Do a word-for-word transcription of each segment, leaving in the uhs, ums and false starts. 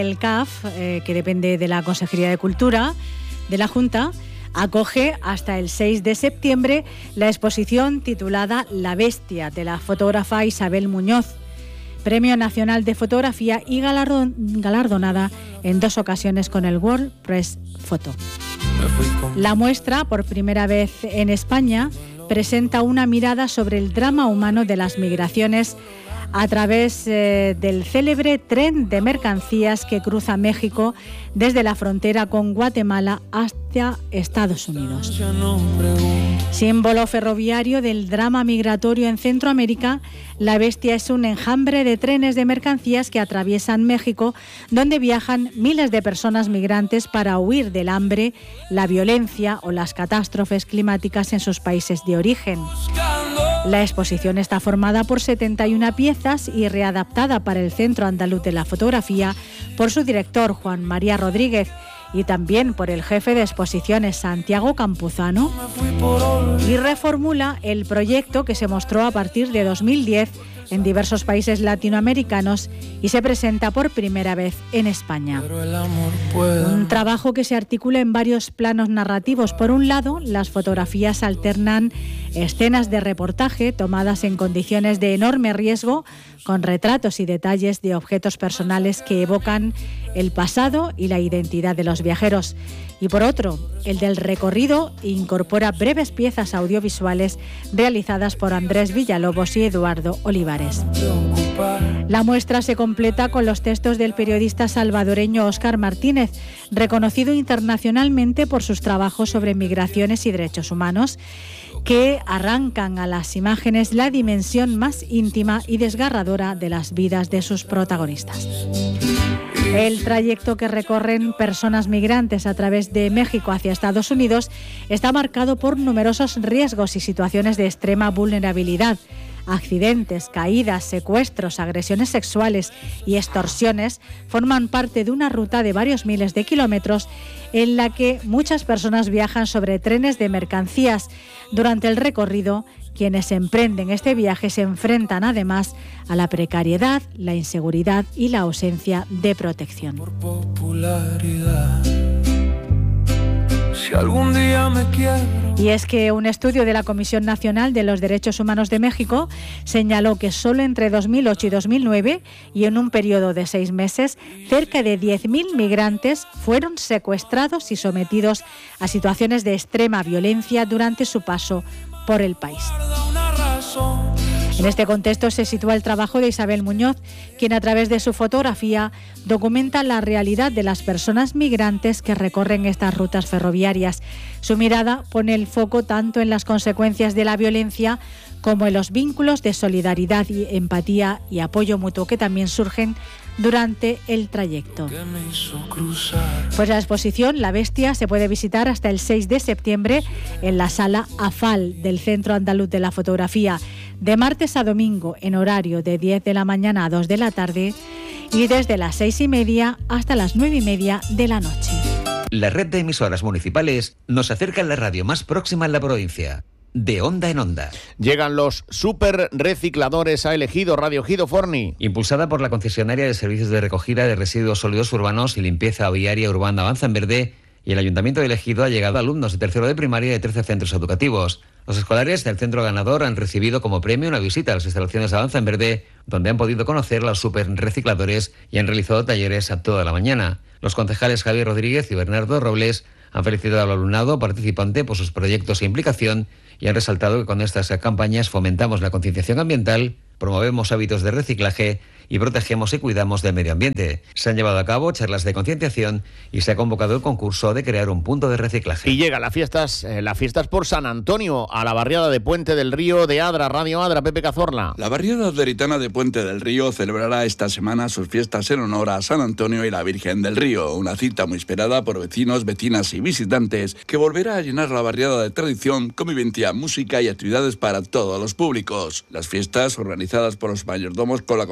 El C A F, eh, que depende de la Consejería de Cultura de la Junta, acoge hasta el seis de septiembre la exposición titulada La Bestia, de la fotógrafa Isabel Muñoz, Premio Nacional de Fotografía y galardonada en dos ocasiones con el World Press Photo. La muestra, por primera vez en España, presenta una mirada sobre el drama humano de las migraciones a través eh, del célebre tren de mercancías que cruza México desde la frontera con Guatemala hasta Estados Unidos. Símbolo ferroviario del drama migratorio en Centroamérica, La Bestia es un enjambre de trenes de mercancías que atraviesan México, donde viajan miles de personas migrantes para huir del hambre, la violencia o las catástrofes climáticas en sus países de origen. La exposición está formada por setenta y una piezas y readaptada para el Centro Andaluz de la Fotografía por su director Juan María Rodríguez y también por el jefe de exposiciones Santiago Campuzano, y reformula el proyecto que se mostró a partir de dos mil diez en diversos países latinoamericanos y se presenta por primera vez en España. Un trabajo que se articula en varios planos narrativos. Por un lado, las fotografías alternan escenas de reportaje tomadas en condiciones de enorme riesgo, con retratos y detalles de objetos personales que evocan el pasado y la identidad de los viajeros. Y por otro, el del recorrido incorpora breves piezas audiovisuales realizadas por Andrés Villalobos y Eduardo Olivares. La muestra se completa con los textos del periodista salvadoreño Óscar Martínez, reconocido internacionalmente por sus trabajos sobre migraciones y derechos humanos, que arrancan a las imágenes la dimensión más íntima y desgarradora de las vidas de sus protagonistas. El trayecto que recorren personas migrantes a través de México hacia Estados Unidos está marcado por numerosos riesgos y situaciones de extrema vulnerabilidad. Accidentes, caídas, secuestros, agresiones sexuales y extorsiones forman parte de una ruta de varios miles de kilómetros en la que muchas personas viajan sobre trenes de mercancías. Durante el recorrido, quienes emprenden este viaje se enfrentan además a la precariedad, la inseguridad y la ausencia de protección. Por popularidad. Si algún día me quiero. Y es que un estudio de la Comisión Nacional de los Derechos Humanos de México señaló que solo entre dos mil ocho y dos mil nueve, y en un periodo de seis meses, cerca de diez mil migrantes fueron secuestrados y sometidos a situaciones de extrema violencia durante su paso por el país. En este contexto se sitúa el trabajo de Isabel Muñoz, quien a través de su fotografía documenta la realidad de las personas migrantes que recorren estas rutas ferroviarias. Su mirada pone el foco tanto en las consecuencias de la violencia como en los vínculos de solidaridad y empatía y apoyo mutuo que también surgen durante el trayecto. Pues la exposición La Bestia se puede visitar hasta el seis de septiembre en la sala AFAL del Centro Andaluz de la Fotografía, de martes a domingo en horario de diez de la mañana a dos de la tarde y desde las seis y media hasta las nueve y media de la noche. La red de emisoras municipales nos acerca a la radio más próxima en la provincia. De onda en onda. Llegan los super recicladores a Ejido, Radio Ejido Forni. Impulsada por la concesionaria de servicios de recogida de residuos sólidos urbanos y limpieza viaria urbana Avanza en Verde, y el Ayuntamiento de Ejido ha llegado a alumnos de tercero de primaria de trece centros educativos. Los escolares del centro ganador han recibido como premio una visita a las instalaciones de Avanza en Verde, donde han podido conocer a los super recicladores y han realizado talleres a toda la mañana. Los concejales Javier Rodríguez y Bernardo Robles han felicitado al alumnado participante por sus proyectos e implicación y han resaltado que con estas campañas fomentamos la concienciación ambiental, promovemos hábitos de reciclaje y protegemos y cuidamos del medio ambiente. Se han llevado a cabo charlas de concienciación y se ha convocado el concurso de crear un punto de reciclaje. Y llega las fiestas, eh, las fiestas por San Antonio, a la barriada de Puente del Río de Adra, Radio Adra, Pepe Cazorla. La barriada adveritana de Puente del Río celebrará esta semana sus fiestas en honor a San Antonio y la Virgen del Río, una cita muy esperada por vecinos, vecinas y visitantes que volverá a llenar la barriada de tradición, convivencia, música y actividades para todos los públicos. Las fiestas, organizadas por los mayordomos con la colaboración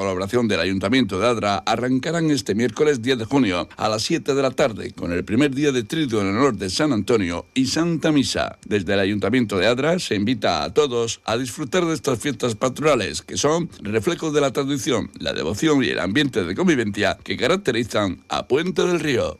del Ayuntamiento de Adra arrancarán este miércoles diez de junio a las siete de la tarde con el primer día de triduo en honor de San Antonio y Santa Misa. Desde el Ayuntamiento de Adra se invita a todos a disfrutar de estas fiestas patronales que son reflejos de la tradición, la devoción y el ambiente de convivencia que caracterizan a Puente del Río.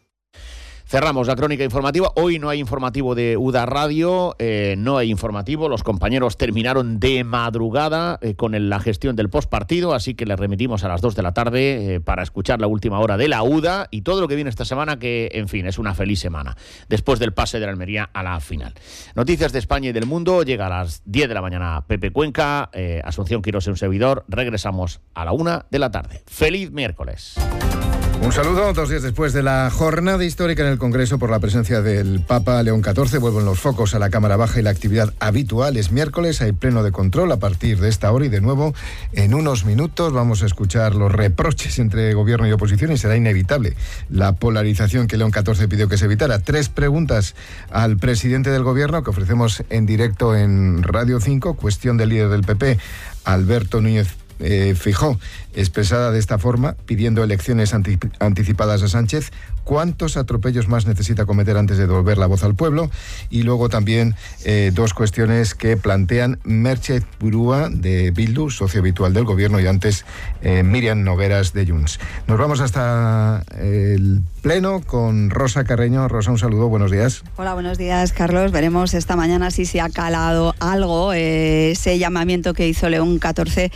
Cerramos la crónica informativa. Hoy no hay informativo de UDA Radio, eh, no hay informativo. Los compañeros terminaron de madrugada eh, con el, la gestión del postpartido, así que les remitimos a las dos de la tarde eh, para escuchar la última hora de la UDA y todo lo que viene esta semana, que, en fin, es una feliz semana, después del pase de la Almería a la final. Noticias de España y del mundo. Llega a las diez de la mañana Pepe Cuenca, eh, Asunción Quirós en un servidor. Regresamos a la una de la tarde. ¡Feliz miércoles! Un saludo, dos días después de la jornada histórica en el Congreso por la presencia del Papa León catorce, vuelven los focos a la Cámara Baja y la actividad habitual. Es miércoles, hay pleno de control a partir de esta hora y de nuevo en unos minutos vamos a escuchar los reproches entre gobierno y oposición y será inevitable la polarización que León catorce pidió que se evitara. Tres preguntas al presidente del gobierno que ofrecemos en directo en Radio cinco, cuestión del líder del P P, Alberto Núñez Eh, Feijóo, expresada de esta forma, pidiendo elecciones anti- anticipadas a Sánchez. ¿Cuántos atropellos más necesita cometer antes de devolver la voz al pueblo? Y luego también eh, dos cuestiones que plantean Merche Burúa de Bildu, socio habitual del gobierno, y antes eh, Miriam Nogueras de Junts. Nos vamos hasta el pleno con Rosa Carreño. Rosa, un saludo, buenos días. Hola, buenos días, Carlos. Veremos esta mañana si se ha calado algo eh, ese llamamiento que hizo León catorce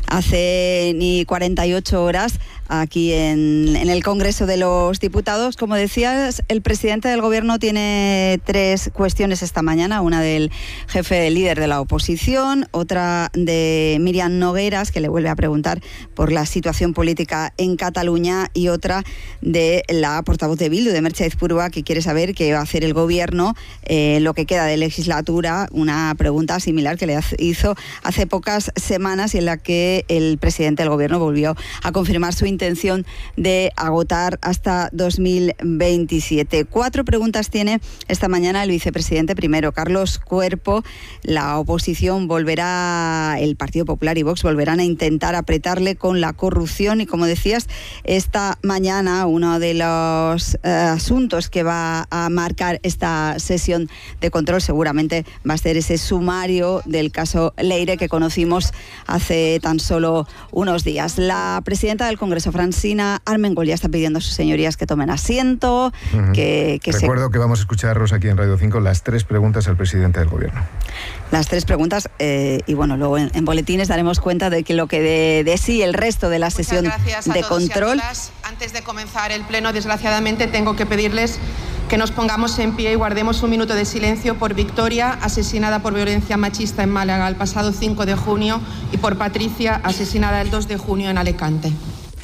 hace ni cuarenta y ocho horas aquí en, en el Congreso de los Diputados. Como decías, el presidente del Gobierno tiene tres cuestiones esta mañana, una del jefe del líder de la oposición, otra de Miriam Nogueras, que le vuelve a preguntar por la situación política en Cataluña, y otra de la portavoz de Bildu, de Merche Burúa, que quiere saber qué va a hacer el Gobierno eh, lo que queda de legislatura, una pregunta similar que le hizo hace pocas semanas y en la que el presidente del Gobierno volvió a confirmar su intención de agotar hasta dos mil veintisiete. Cuatro preguntas tiene esta mañana el vicepresidente primero, Carlos Cuerpo. La oposición volverá, el Partido Popular y Vox volverán a intentar apretarle con la corrupción y, como decías, esta mañana uno de los eh, asuntos que va a marcar esta sesión de control seguramente va a ser ese sumario del caso Leire que conocimos hace tan solo unos días. La presidenta del Congreso, Francina Armengol, ya está pidiendo a sus señorías que tomen asiento. Uh-huh. que, que Recuerdo se... que vamos a escucharos aquí en Radio cinco las tres preguntas al presidente del Gobierno. Las tres preguntas, eh, y bueno, luego en, en boletines daremos cuenta de que lo que de, de sí el resto de la Muchas sesión de control. Antes de comenzar el pleno, desgraciadamente, tengo que pedirles que nos pongamos en pie y guardemos un minuto de silencio por Victoria, asesinada por violencia machista en Málaga el pasado cinco de junio, y por Patricia, asesinada el dos de junio en Alicante.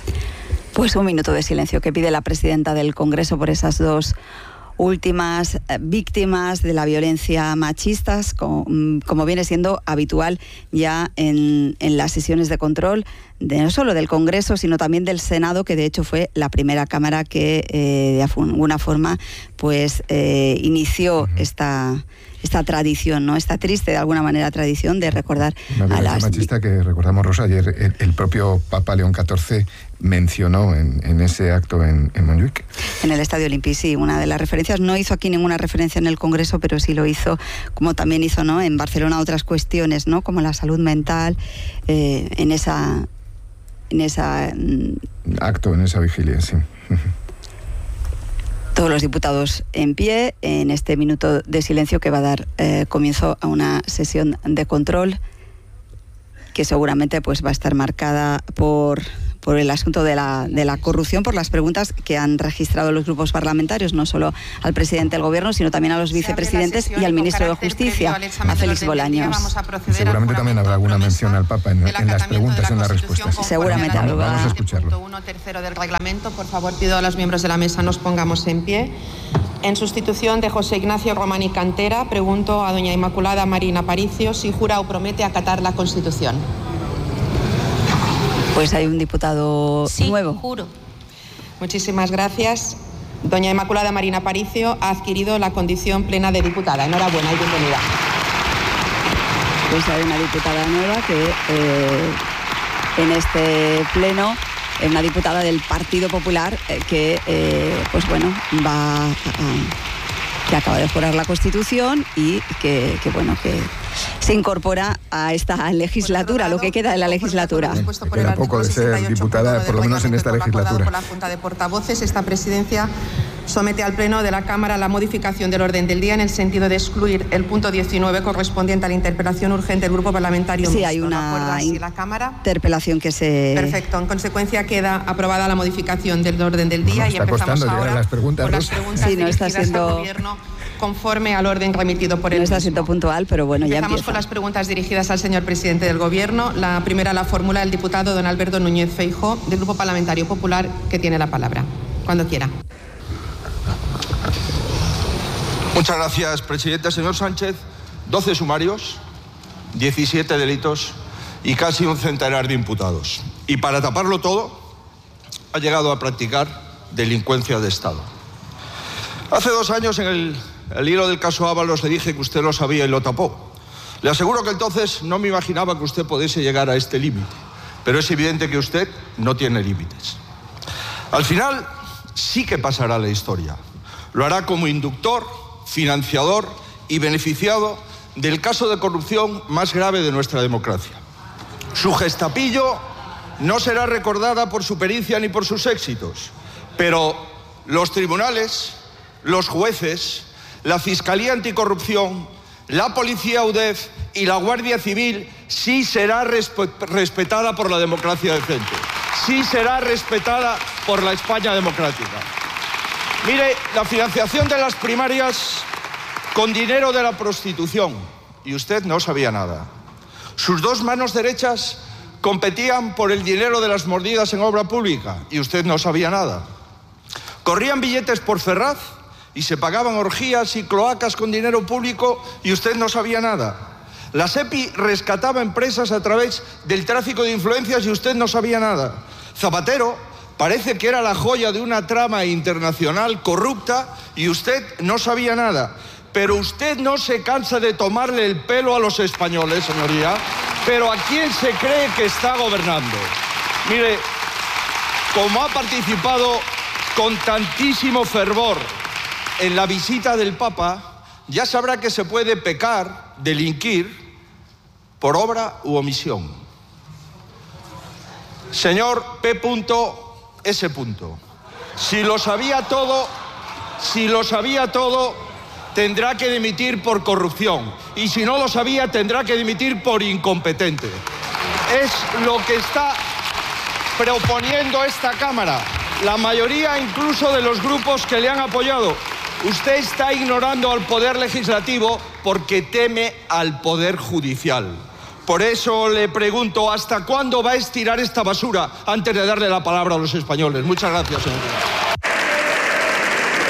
Pues un minuto de silencio que pide la presidenta del Congreso por esas dos últimas víctimas de la violencia machista, como, como viene siendo habitual ya en, en las sesiones de control, de no solo del Congreso, sino también del Senado, que de hecho fue la primera Cámara que eh, de alguna forma pues eh, inició uh-huh. esta... esta tradición, ¿no? Esta triste, de alguna manera, tradición de recordar Una a las... machista que recordamos, Rosa, ayer el, el propio Papa León catorce mencionó en, en ese acto en, en Montjuic. En el Estadio Olímpic, sí, una de las referencias. No hizo aquí ninguna referencia en el Congreso, pero sí lo hizo, como también hizo, ¿no?, en Barcelona, otras cuestiones, ¿no?, como la salud mental, eh, en esa... en esa acto, en esa vigilia, sí. Todos los diputados en pie en este minuto de silencio que va a dar eh, comienzo a una sesión de control que seguramente pues va a estar marcada por, por el asunto de la, de la corrupción, por las preguntas que han registrado los grupos parlamentarios, no solo al presidente del Gobierno, sino también a los vicepresidentes y al ministro de Justicia, a Félix Bolaños. Seguramente también habrá alguna mención al Papa en, en las preguntas y en las respuestas. Seguramente. Vamos, vamos a escucharlo. uno tercero del reglamento, por favor, pido a los miembros de la mesa nos pongamos en pie. En sustitución de José Ignacio Romani Cantera, pregunto a doña Inmaculada Marina Aparicio si jura o promete acatar la Constitución. Pues hay un diputado sí, nuevo. Juro. Muchísimas gracias. Doña Inmaculada Marina Aparicio ha adquirido la condición plena de diputada. Enhorabuena y bienvenida. Pues hay una diputada nueva que eh, en este pleno, una diputada del Partido Popular eh, que, eh, pues bueno, va a, a, que acaba de jurar la Constitución y que, que bueno, que se incorpora a esta legislatura, lo que queda de la legislatura. Bien, queda poco de ser diputada, por lo menos en esta legislatura. Por la Junta de Portavoces, esta presidencia somete al Pleno de la Cámara la modificación del orden del día en el sentido de excluir el punto diecinueve correspondiente a la interpelación urgente del Grupo Parlamentario Sí, Mixto. hay una la Cámara? interpelación que se... Perfecto. En consecuencia queda aprobada la modificación del orden del día no, y empezamos ahora las preguntas, con las preguntas sí, no está siendo... al Gobierno conforme al orden remitido por el No está mismo. siendo puntual, pero bueno, ya Empezamos empieza. con las preguntas dirigidas al señor presidente del Gobierno. La primera la formula el diputado don Alberto Núñez Feijóo, del Grupo Parlamentario Popular, que tiene la palabra. Cuando quiera. Muchas gracias, presidente. Señor Sánchez, doce sumarios, diecisiete delitos y casi un centenar de imputados. Y para taparlo todo, ha llegado a practicar delincuencia de Estado. Hace dos años, en el, el hilo del caso Ábalos, le dije que usted lo sabía y lo tapó. Le aseguro que entonces no me imaginaba que usted pudiese llegar a este límite, pero es evidente que usted no tiene límites. Al final, sí que pasará a la historia. Lo hará como inductor, financiador y beneficiado del caso de corrupción más grave de nuestra democracia. Su gestapillo no será recordada por su pericia ni por sus éxitos, pero los tribunales, los jueces, la Fiscalía Anticorrupción, la Policía UDEF y la Guardia Civil sí será resp- respetada por la democracia decente, sí será respetada por la España democrática. Mire, la financiación de las primarias con dinero de la prostitución, y usted no sabía nada. Sus dos manos derechas competían por el dinero de las mordidas en obra pública, y usted no sabía nada. Corrían billetes por Ferraz y se pagaban orgías y cloacas con dinero público, y usted no sabía nada. La SEPI rescataba empresas a través del tráfico de influencias y usted no sabía nada. Zapatero parece que era la joya de una trama internacional corrupta y usted no sabía nada. Pero usted no se cansa de tomarle el pelo a los españoles, señoría. Pero ¿a quién se cree que está gobernando? Mire, como ha participado con tantísimo fervor en la visita del Papa, ya sabrá que se puede pecar, delinquir, por obra u omisión. Señor P. S. Si lo sabía todo, si lo sabía todo, tendrá que dimitir por corrupción. Y si no lo sabía, tendrá que dimitir por incompetente. Es lo que está proponiendo esta Cámara, la mayoría incluso de los grupos que le han apoyado. Usted está ignorando al Poder Legislativo porque teme al Poder Judicial. Por eso le pregunto, ¿hasta cuándo va a estirar esta basura antes de darle la palabra a los españoles? Muchas gracias, señor.